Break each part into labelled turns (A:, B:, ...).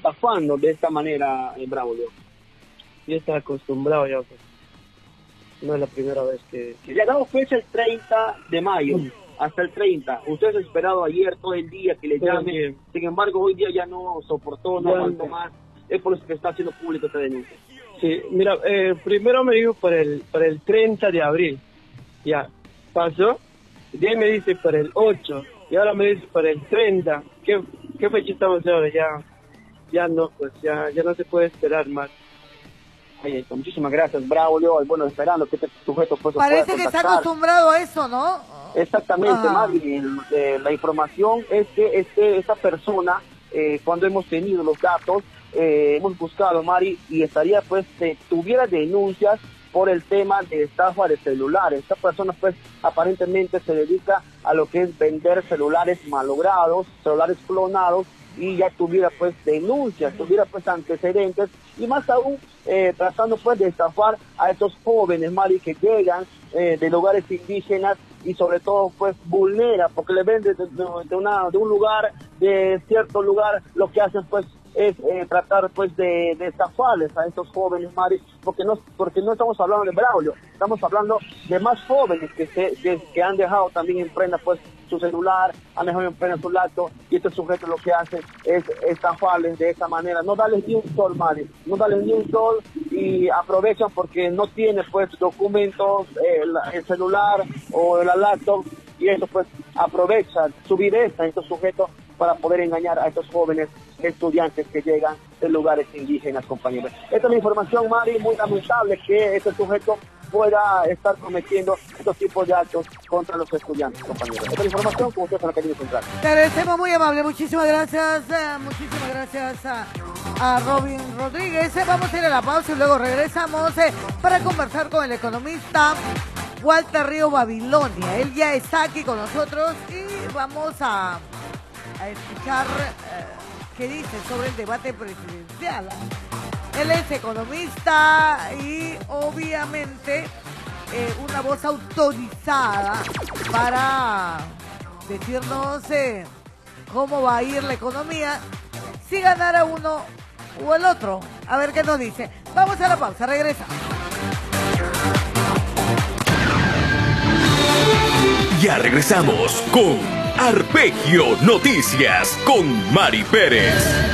A: estafando de esta manera, Braulio?
B: Yo estaba acostumbrado ya, pues. No es la primera vez que...
A: Ya dado fecha el 30 de mayo, hasta el 30. Usted ha esperado ayer todo el día que le llamen. Sin embargo, hoy día ya no soportó, no aguantó más. Es por eso que está haciendo público esta denuncia.
B: Sí, mira, primero me dijo para el 30 de abril. Ya, pasó. Y ahí me dice para el 8. Y ahora me dice para el 30. ¿Qué fecha estamos ahora? Ya no, pues ya no se puede esperar más.
A: Ahí está. Muchísimas gracias, Braulio. Bueno, esperando que este sujeto pues,
C: parece que está acostumbrado a eso, ¿no?
A: Exactamente, Maggie. La información es que esta persona, cuando hemos tenido los datos, hemos buscado, Mari, y estaría, pues, tuviera denuncias por el tema de estafa de celulares. Esta persona, pues, aparentemente se dedica a lo que es vender celulares malogrados, celulares clonados, y ya tuviera, pues, denuncias, tuviera, pues, antecedentes, y más aún, tratando, pues, de estafar a estos jóvenes, Mari, que llegan de lugares indígenas, y sobre todo, pues, vulnera, porque le venden de un lugar, de cierto lugar, lo que hacen, pues, es tratar, pues, de estafarles a estos jóvenes, Mari, porque no estamos hablando de Braulio, estamos hablando de más jóvenes que han dejado también en prenda, pues, su celular, han dejado en prenda su laptop, y este sujeto lo que hace es estafarles de esa manera, no darles ni un sol, Mari, no darles ni un sol, y aprovechan porque no tiene, pues, documentos, el celular o la laptop, y eso, pues, aprovechan su viveza estos sujetos para poder engañar a estos jóvenes estudiantes que llegan de lugares indígenas, compañeros. Esta es la información, Mari, muy lamentable que este sujeto pueda estar cometiendo estos tipos de actos contra los estudiantes, compañeros. Esta es la información con ustedes en la calle central.
C: Te agradecemos, muy amable, muchísimas gracias a Robin Rodríguez. Vamos a ir a la pausa y luego regresamos para conversar con el economista Walter Río Babilonia. Él ya está aquí con nosotros y vamos a escuchar qué dice sobre el debate presidencial. Él es economista y obviamente una voz autorizada para decirnos cómo va a ir la economía, si ganara uno o el otro. A ver qué nos dice. Vamos a la pausa, regresamos.
D: Ya regresamos con Arpegio Noticias con Mari Pérez.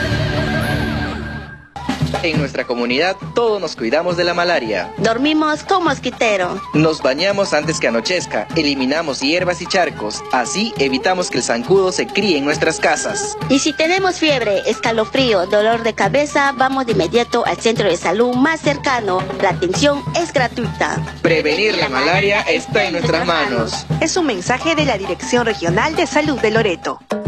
E: En nuestra comunidad todos nos cuidamos de la malaria.
F: Dormimos con mosquitero.
E: Nos bañamos antes que anochezca, eliminamos hierbas y charcos, así evitamos que el zancudo se críe en nuestras casas.
F: Y si tenemos fiebre, escalofrío, dolor de cabeza, vamos de inmediato al centro de salud más cercano. La atención es gratuita.
E: Prevenir la malaria está en nuestras manos.
G: Es un mensaje de la Dirección Regional de Salud de Loreto.